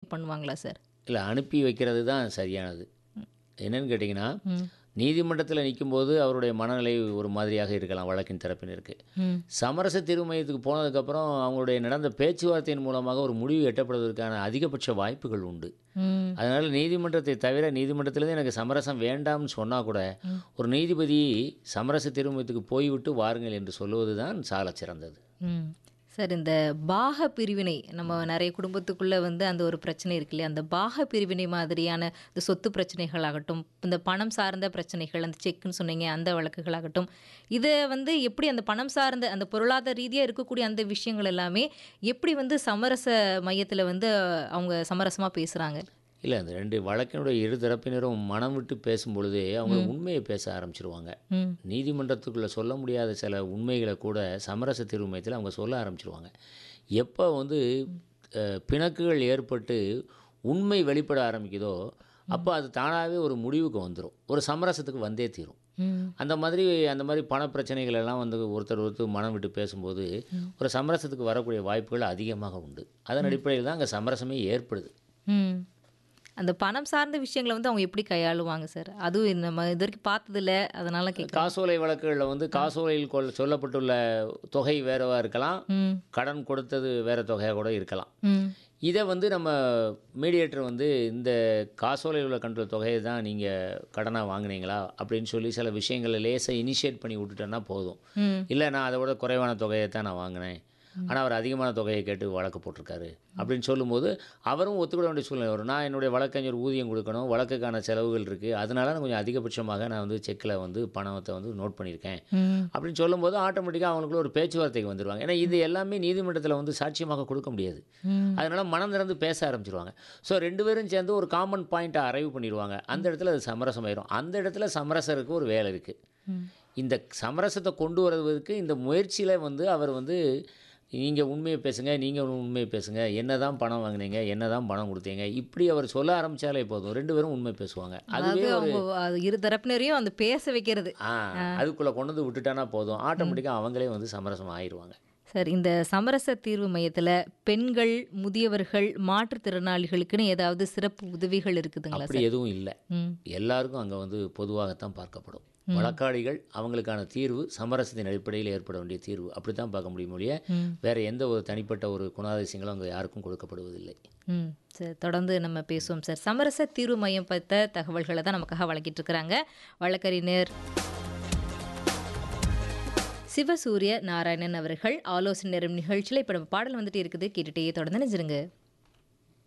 பண்ணுவாங்களா சார்? இல்லை, அனுப்பி வைக்கிறது தான் சரியானது. என்னன்னு கேட்டிங்கன்னா, ம். நீதிமன்றத்தில் நிக்கும்போது அவருடைய மனநிலை ஒரு மாதிரியாக இருக்கலாம் வழக்கின் தரப்பினருக்கு. ம். சமரச தீர்வு மையத்துக்கு போனதுக்கப்புறம் அவங்களுடைய நடந்த பேச்சுவார்த்தையின் மூலமாக ஒரு முடிவு எட்டப்படுவதற்கான அதிகபட்ச வாய்ப்புகள் உண்டு. ம். அதனால் நீதிமன்றத்தை தவிர நீதிமன்றத்திலேருந்து எனக்கு சமரசம் வேண்டாம்னு சொன்னால் கூட ஒரு நீதிபதி சமரச தீர்வு மையத்துக்கு போய்விட்டு வாருங்கள் என்று சொல்லுவது தான் சாலச் சிறந்தது. ம். சார், இந்த பாக பிரிவினை நம்ம நிறைய குடும்பத்துக்குள்ளே வந்து அந்த ஒரு பிரச்சனை இருக்கு இல்லையா? அந்த பாக பிரிவினை மாதிரியான இந்த சொத்து பிரச்சனைகளாகட்டும், இந்த பணம் சார்ந்த பிரச்சனைகள், அந்த செக்குன்னு சொன்னீங்க அந்த வழக்குகளாகட்டும், இதை வந்து எப்படி அந்த பணம் சார்ந்த அந்த பொருளாதார ரீதியாக இருக்கக்கூடிய அந்த விஷயங்கள் எல்லாமே எப்படி வந்து சமரச மையத்தில் வந்து அவங்க சமரசமாக பேசுகிறாங்க? இல்லை, அந்த 2 வழக்கினுடைய இரு தரப்பினரும் மனம் விட்டு பேசும் பொழுதே அவங்க உண்மையை பேச ஆரம்பிச்சிருவாங்க. ம். நீதிமன்றத்துக்குள்ளே சொல்ல முடியாத சில உண்மைகளை கூட சமரச தீர்வு மையத்தில் அவங்க சொல்ல ஆரம்பிச்சிருவாங்க. எப்போ வந்து பிணக்குகள் ஏற்பட்டு உண்மை வெளிப்பட ஆரம்பிக்குதோ அப்போ அது தானாகவே ஒரு முடிவுக்கு வந்துடும், ஒரு சமரசத்துக்கு வந்தே தீரும். ம். அந்த மாதிரி பண பிரச்சனைகள் எல்லாம் வந்து ஒருத்தர் மனம் விட்டு பேசும்போது ஒரு சமரசத்துக்கு வரக்கூடிய வாய்ப்புகள் அதிகமாக உண்டு. அதன் அடிப்படையில் தான் அங்கே சமரசமே ஏற்படுது. ம். அந்த பணம் சார்ந்த விஷயங்களை வந்து அவங்க எப்படி கையாளுவாங்க சார்? அதுவும் நம்ம இது வரைக்கும் பார்த்ததில்ல, அதனால கேட்குறேன். காசோலை வழக்குகளில் வந்து காசோலையில் சொல்லப்பட்டுள்ள தொகை வேறவா இருக்கலாம், ம். கடன் கொடுத்தது வேற தொகையாக கூட இருக்கலாம். ம். இதை வந்து நம்ம மீடியேட்டர் வந்து இந்த காசோலையில் உள்ள கண்ட்ரோல் தொகையை தான் நீங்கள் கடனாக வாங்கினீங்களா அப்படின்னு சொல்லி சில விஷயங்களை லேசாக இனிஷியேட் பண்ணி விட்டுட்டேன்னா போதும். ம். இல்லை, நான் அதை விட குறைவான தொகையை தான் நான் வாங்கினேன், ஆனால் அவர் அதிகமான தொகையை கேட்டு வழக்கு போட்டிருக்காரு அப்படின்னு சொல்லும்போது அவரும் ஒத்துக்கிட வேண்டிய சூழ்நிலை வரும். நான் என்னுடைய வழக்கறிஞர் ஊதியம் கொடுக்கணும், வழக்குக்கான செலவுகள் இருக்குது, அதனால நான் கொஞ்சம் அதிகபட்சமாக நான் வந்து செக்கில் வந்து பணத்தை வந்து நோட் பண்ணியிருக்கேன் ம். அப்படின்னு சொல்லும்போது ஆட்டோமேட்டிக்காக அவங்களுக்குள்ள ஒரு பேச்சுவார்த்தைக்கு வந்துடுவாங்க. ஏன்னா இது எல்லாமே நீதிமன்றத்தில் வந்து சாட்சியமாக கொடுக்க முடியாது. ம். அதனால் மனம் திறந்து பேச ஆரம்பிச்சிருவாங்க. ஸோ 2 பேரும் சேர்ந்து ஒரு காமன் பாயிண்ட்டை அரைவ் பண்ணிடுவாங்க. அந்த இடத்துல அது சமரசமாயிரும். அந்த இடத்துல சமரசருக்கு ஒரு வேலை இருக்குது. ம். இந்த சமரசத்தை கொண்டு வருவதற்கு இந்த முயற்சியில் வந்து அவர் வந்து நீங்கள் உண்மையை பேசுங்க, நீங்கள் உண்மையை பேசுங்க, என்ன தான் பணம் வாங்கினீங்க, என்ன தான் பணம் கொடுத்தீங்க, இப்படி அவர் சொல்ல ஆரம்பித்தாலே போதும், 2 பேரும் உண்மை பேசுவாங்க. அதுவே அதாவது ஒரு அவங்க அது இரு தரப்பினரையும் அந்த பேச வைக்கிறது. அதுக்குள்ளே கொண்டு வந்து விட்டுட்டானா போதும், ஆட்டோமேட்டிக்காக அவங்களே வந்து சமரசம் ஆயிடுவாங்க. சார், இந்த சமரச தீர்வு மையத்தில் பெண்கள், முதியவர்கள், மாற்றுத்திறனாளிகளுக்குன்னு ஏதாவது சிறப்பு உதவிகள் இருக்குதுங்களா அப்படி சார்? எதுவும் இல்லை. ம். எல்லாருக்கும் அங்கே வந்து பொதுவாகத்தான் பார்க்கப்படும். வழக்காளிகள் அவங்களுக்கான தீர்வு சமரசத்தின் அடிப்படையில் ஏற்பட வேண்டிய தீர்வு அப்படி தான் பார்க்க முடியும் ஒழிய வேறு எந்த ஒரு தனிப்பட்ட ஒரு குணாதிசயங்களும் அங்கே யாருக்கும் கொடுக்கப்படுவதில்லை. ம். சார், தொடர்ந்து நம்ம பேசுவோம் சார். சமரச தீர்வு மையம் பற்ற தகவல்களை தான் நமக்காக வழங்கிட்டு இருக்கிறாங்க வழக்கறிஞர் சிவசூரிய நாராயணன் அவர்கள். ஆலோசனை நேரம் நிகழ்ச்சியில் இப்போ நம்ம பாடல் வந்துட்டு இருக்குது, கேட்டுகிட்டே தொடர்ந்து நினைச்சிருங்க.